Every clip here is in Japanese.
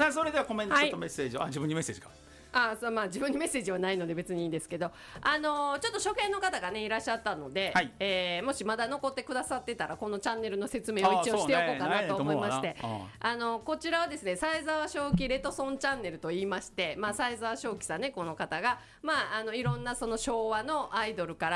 さあそれではコメントとメッセージを、自分にメッセージか。 そう自分にメッセージはないので別にいいんですけど、ちょっと初見の方がねいらっしゃったので、もしまだ残ってくださってたらこのチャンネルの説明を一応しておこうかなと思いまして、こちらはですね西沢正樹レトソンチャンネルと言いまして、西沢正樹さんねこの方が、いろんなその昭和のアイドルから、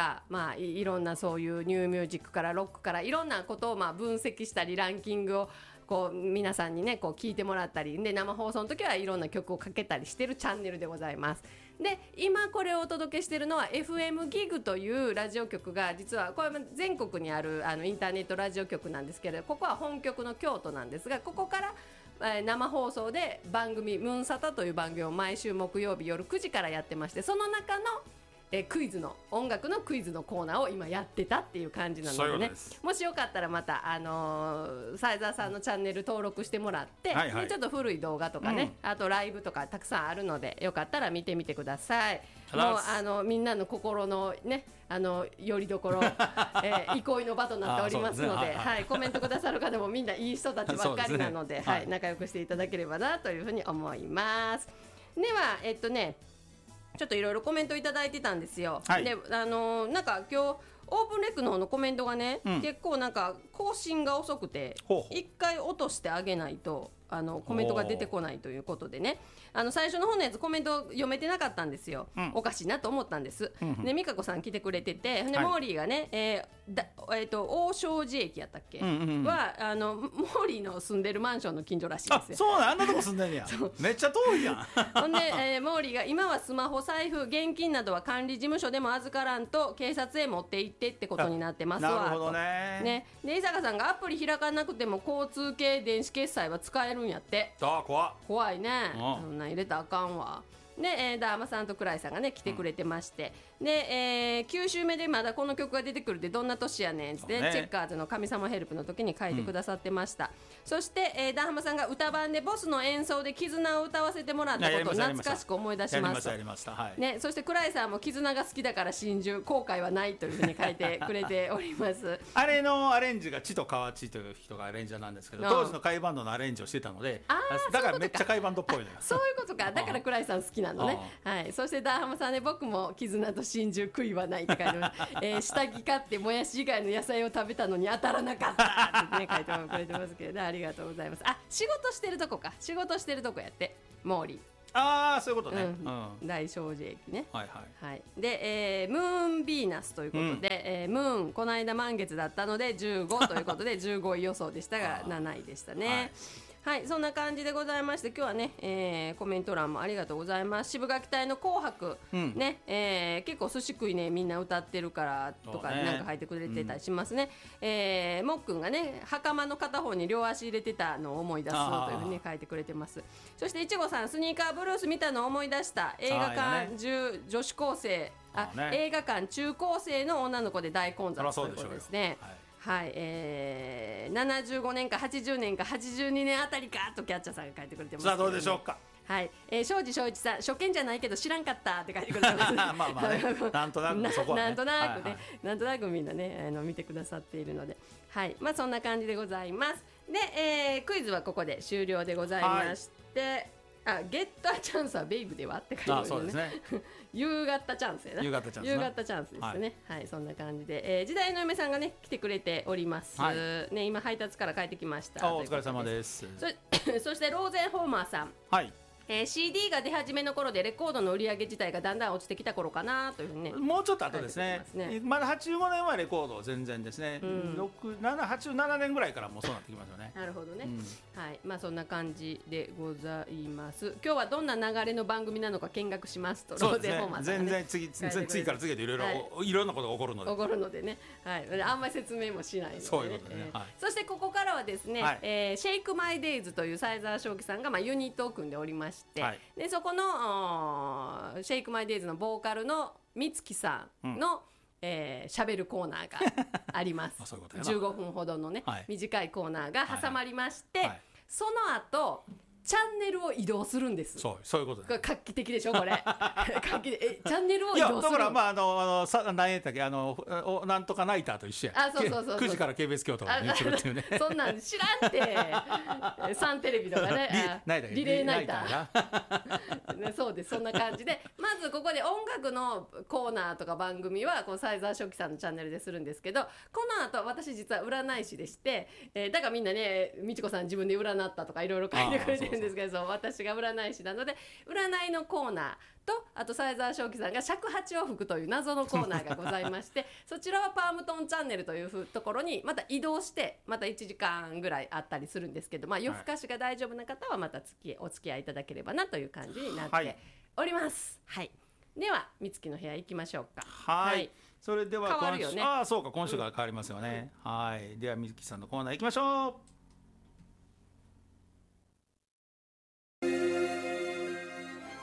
いろんなそういうニューミュージックからロックからいろんなことを分析したりランキングをこう皆さんにねこう聞いてもらったりで生放送の時はいろんな曲をかけたりしてるチャンネルでございます。で今これをお届けしているのは FM ギグというラジオ局が実はこれは全国にあるインターネットラジオ局なんですけれど、ここは本局の京都なんですが、ここから生放送で番組ムーンサタという番組を毎週木曜日夜9時からやってまして、その中のクイズの音楽のクイズのコーナーを今やってたっていう感じなのでね、もしよかったらまた西沢さんのチャンネル登録してもらって、でちょっと古い動画とかね、あとライブとかたくさんあるのでよかったら見てみてください。もうみんなの心のねよりどころ、憩いの場となっておりますので、コメントくださる方もみんないい人たちばっかりなので、仲良くしていただければなというふうに思います。ではちょっといろいろコメントいただいてたんですよ。でなんか今日オープンレックの方のコメントがね、結構なんか更新が遅くて一回落としてあげないとコメントが出てこないということでね、最初の方のやつコメント読めてなかったんですよ、おかしいなと思ったんです、で美香子さん来てくれてて、でモーリーがね、大正寺駅やったっけ、はモーリーの住んでるマンションの近所らしいですよ。 そうなん、あんなとこ住んでんねやめっちゃ遠いやんほんで、モーリーが今はスマホ、財布、現金などは管理事務所でも預からんと警察へ持って行ってってことになってますわ。 なるほどね。 で伊坂さんがアプリ開かなくても交通系電子決済は使えるんやって。怖いね、そんなん入れたらあかんわ。で、ダーマさんと倉井さんがね来てくれてまして、で、9週目でまだこの曲が出てくるってどんな年やねんって、チェッカーズの神様ヘルプの時に書いてくださってました、そして、ダーマさんが歌版でボスの演奏で絆を歌わせてもらったことを懐かしく思い出しますね。そして倉井さんも絆が好きだから真珠後悔はないというふうに書いてくれておりますあれのアレンジが千と川地という人がアレンジャーなんですけど、当時の甲斐バンドのアレンジをしてたので、だからめっちゃ甲斐バンドっぽいのよ。 そういうことか、だから倉井さん好きなのね。そしてダーハマさんね、僕も絆と真珠悔いはないって書いてます、下着買ってもやし以外の野菜を食べたのに当たらなかったって、ね、書いてくれてますけど、ね、ありがとうございます。仕事してるとこか、仕事してるとこやってモーリー、 そういうことね、 大正寺駅ね、で、ムーンビーナスということで、ムーンこの間満月だったので15ということで15位予想でしたが7位でしたね。そんな感じでございまして、今日はね、コメント欄もありがとうございます。渋垣隊の紅白、ね、結構寿司食いねみんな歌ってるからとかなんか書いてくれてたりしますね。もっくんがね袴の片方に両足入れてたのを思い出すというふうに書いてくれてます。そしていちごさん、スニーカーブルース見たのを思い出した。映画館女子高生、映画館中高生の女の子で大混雑ということですね。75年か80年か82年あたりかとキャッチャーさんが書いてくれてます、 さあどうでしょうか。 庄司正一さん、初見じゃないけど知らんかったって書いてくれてますなんとなくそこはね、 なんとなくみんなね見てくださっているので、そんな感じでございます。で、クイズはここで終了でございまして、ゲットアチャンスはベイブではって書いてあるよね。夕方チャンスやな。夕方チャンスですね。そんな感じで、時代の嫁さんがね来てくれております。ね、今配達から帰ってきました。 お疲れ様です。 そしてローゼンホーマーさん。CD が出始めの頃でレコードの売り上げ自体がだんだん落ちてきた頃かなというふうにね。 もうちょっと後ですね。まだ85年はレコード全然ですね、87年ぐらいからもうそうなってきますよね。 なるほどね、そんな感じでございます。今日はどんな流れの番組なのか見学しますと、ローゼンホーマーさんが、ね、 全然次から次へといろんなことが起こるのでね、 あんまり説明もしないので、ね、 そういうことね。 そしてここからはですね、シェイクマイデイズという西沢正樹さんがユニットを組んでおりまして、でそこのシェイクマイデイズのボーカルの美月さんの、喋るコーナーがあります15分ほどのね、短いコーナーが挟まりまして、その後チャンネルを移動するんです。 そういうことね。 画期的でしょこれ。画期的。チャンネルを移動する。いやだからまあ何やったっけなんとかナイターと一緒や。 そう 9時から KBS 京都が見てるっていうね。 そんなん知らんて。サンテレビとかね。リレーナイター。ね、そうです。そんな感じで、まずここで音楽のコーナーとか番組はこう西澤書記さんのチャンネルでするんですけど、この後私実は占い師でして、だからみんなね、美智子さん自分で占ったとかいろいろ書いてくれてるんですけど、私が占い師なので占いのコーナーと、あと西澤正樹さんが尺八を吹くという謎のコーナーがございましてそちらはパームトンチャンネルというところにまた移動してまた1時間ぐらいあったりするんですけど、夜更かしが大丈夫な方はまたお付き合いいただければなという感じになっております。はい、では美月の部屋行きましょうか。 はい、それでは変わるよね。 そうか、今週から変わりますよね。はい、では美月さんのコーナー行きましょう。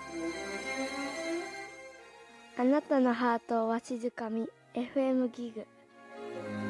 あなたのハートをわしづかみ FM ギグ。